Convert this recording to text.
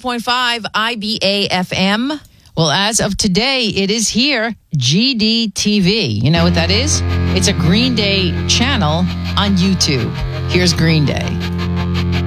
106.5 IBA FM. Well, as of today, it is here, GDTV. You know what that is? It's a Green Day channel on YouTube. Here's Green Day.